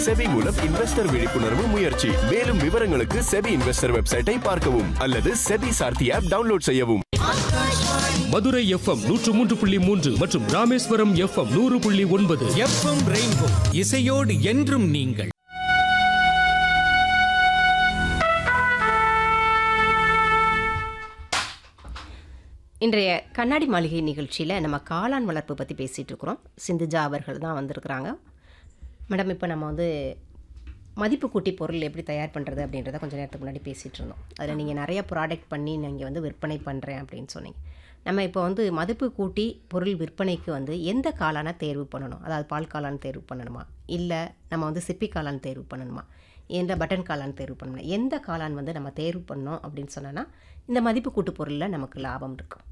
SEBI மூலம் investor விழிப்புணர்வு முயற்சி. மேலும் விவரங்களுக்கு செபி இன்வெஸ்டர் வெப்சைட்டை பார்க்கவும் அல்லது செபி சார்த்தி ஆப் டவுன்லோட் செய்யவும். மதுரை FM 103.3 மற்றும் ராமேஸ்வரம் FM 100.9. FM ரெயின்போ இசையோடு என்றும் நீங்கள். இன்றைய கண்ணாடி மாளிகை நிகழ்ச்சியில் நம்ம காளான் வளர்ப்பு பற்றி பேசிகிட்டு இருக்கிறோம். சிந்துஜா அவர்கள் தான் வந்திருக்கிறாங்க. மேடம், இப்போ நம்ம மதிப்பு கூட்டி பொருள் எப்படி தயார் பண்ணுறது அப்படின்றத கொஞ்சம் நேரத்துக்கு முன்னாடி பேசிகிட்டு இருந்தோம். அதில் நீங்கள் நிறைய ப்ராடக்ட் பண்ணி நீங்கள் விற்பனை பண்ணுறேன் அப்படின்னு சொன்னீங்க. நம்ம இப்போ மதிப்பு கூட்டி பொருள் விற்பனைக்கு எந்த காளானை தேர்வு பண்ணணும்? அதாவது பால் காளான் தேர்வு பண்ணணுமா, இல்லை நம்ம சிப்பி காளான் தேர்வு பண்ணணுமா, எந்த பட்டன் காளான் தேர்வு பண்ணணுமா, எந்த காளான் நம்ம தேர்வு பண்ணோம் அப்படின்னு சொன்னோன்னா இந்த மதிப்பு கூட்டு பொருளில் நமக்கு லாபம் இருக்கும்?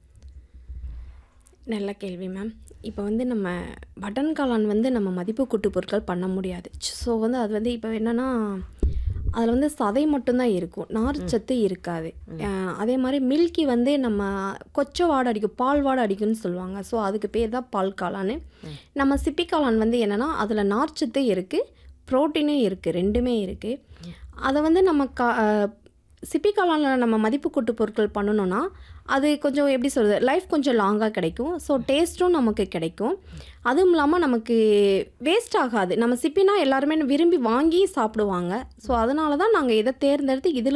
நல்ல கேள்வி மேம். இப்போ நம்ம பட்டன் காளான் நம்ம மதிப்பு கூட்டு பொருட்கள் பண்ண முடியாது. ஸோ அது இப்போ என்னென்னா அதில் சதை மட்டும்தான் இருக்கும், நார்ச்சத்து இருக்காது. அதே மாதிரி மில்கி நம்ம கொச்சை வாடை அடிக்கும், பால் வாடை அடிக்கும்னு சொல்லுவாங்க. ஸோ அதுக்கு பேர் தான் பால் காளான். நம்ம சிப்பி காளான் என்னென்னா அதில் நார்ச்சத்து இருக்குது, ப்ரோட்டீனும் இருக்குது, ரெண்டுமே இருக்குது. அதை நம்ம சிப்பி காளானில் நம்ம மதிப்பு கூட்டு பொருட்கள் பண்ணணுன்னா அது கொஞ்சம் எப்படி சொல்கிறது, லைஃப் கொஞ்சம் லாங்காக கிடைக்கும். ஸோ டேஸ்ட்டும் நமக்கு கிடைக்கும். அதுவும் இல்லாமல் நமக்கு வேஸ்ட் ஆகாது. நம்ம சிப்பினா எல்லாருமே விரும்பி வாங்கி சாப்பிடுவாங்க. ஸோ அதனால தான் நாங்கள் இதை தேர்ந்தெடுத்து இதில்